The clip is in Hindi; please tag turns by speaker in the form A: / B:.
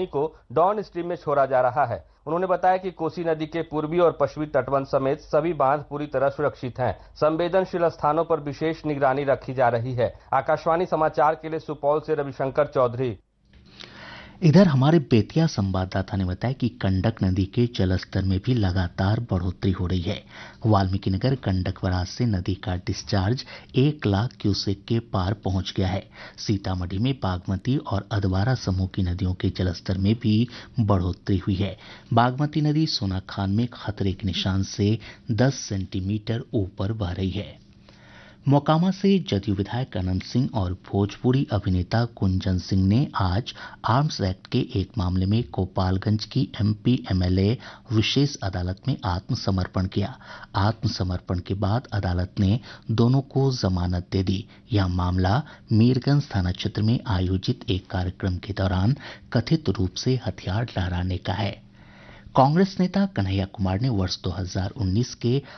A: पानी को डाउन स्ट्रीम में छोड़ा जा रहा है। उन्होंने बताया कि कोसी नदी के पूर्वी और पश्चिमी तटबंध समेत सभी बांध पूरी तरह सुरक्षित हैं। संवेदनशील स्थानों पर विशेष निगरानी रखी जा रही है। आकाशवाणी समाचार के लिए सुपौल से रविशंकर चौधरी।
B: इधर हमारे बेतिया संवाददाता ने बताया कि गंडक नदी के जलस्तर में भी लगातार बढ़ोतरी हो रही है। वाल्मीकिनगर गंडक बराज से नदी का डिस्चार्ज 1 लाख क्यूसेक के पार पहुंच गया है। सीतामढ़ी में बागमती और अधवारा समूह की नदियों के जलस्तर में भी बढ़ोतरी हुई है। बागमती नदी सोनाखान में खतरे के निशान से 10 सेंटीमीटर ऊपर बह रही है। मोकामा से जदयू विधायक अनंत सिंह और भोजपुरी अभिनेता कुंजन सिंह ने आज आर्म्स एक्ट के एक मामले में गोपालगंज की एमपी एमएलए विशेष अदालत में आत्मसमर्पण किया। आत्मसमर्पण के बाद अदालत ने दोनों को जमानत दे दी। यह मामला मीरगंज थाना क्षेत्र में आयोजित एक कार्यक्रम के दौरान कथित रूप से हथियार लहराने का है। कांग्रेस नेता कन्हैया कुमार ने वर्ष 2019 के